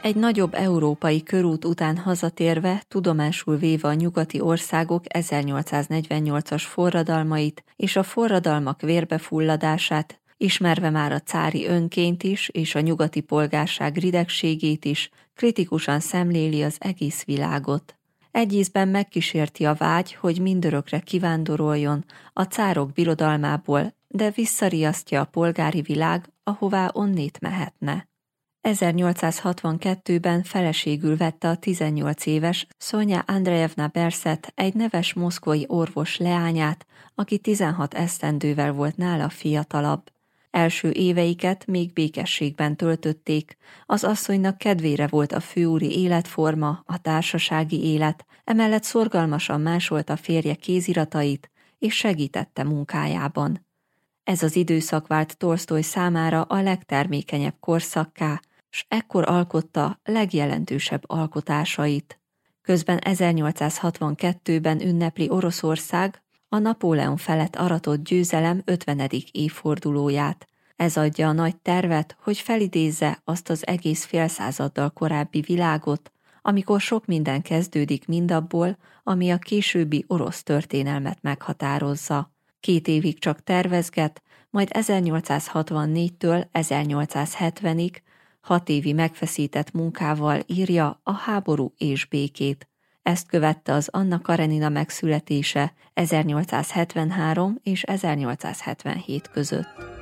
Egy nagyobb európai körút után hazatérve, tudomásul véve a nyugati országok 1848-as forradalmait és a forradalmak vérbefulladását, ismerve már a cári önként is és a nyugati polgárság ridegségét is, kritikusan szemléli az egész világot. Egy ízben megkísérti a vágy, hogy mindörökre kivándoroljon a cárok birodalmából, de visszariasztja a polgári világ, ahová onnét mehetne. 1862-ben feleségül vette a 18 éves Szonya Andrejevna Berset, egy neves moszkvai orvos leányát, aki 16 esztendővel volt nála fiatalabb. Első éveiket még békességben töltötték, az asszonynak kedvére volt a főúri életforma, a társasági élet, emellett szorgalmasan másolta férje kéziratait, és segítette munkájában. Ez az időszak vált Tolsztoj számára a legtermékenyebb korszakká, s ekkor alkotta legjelentősebb alkotásait. Közben 1862-ben ünnepli Oroszország a Napóleon felett aratott győzelem 50. évfordulóját. Ez adja a nagy tervet, hogy felidézze azt az egész félszázaddal korábbi világot, amikor sok minden kezdődik mindabból, ami a későbbi orosz történelmet meghatározza. 2 évig csak tervezget, majd 1864-től 1870-ig 6 évi megfeszített munkával írja a Háború és békét. Ezt követte az Anna Karenina megszületése 1873 és 1877 között.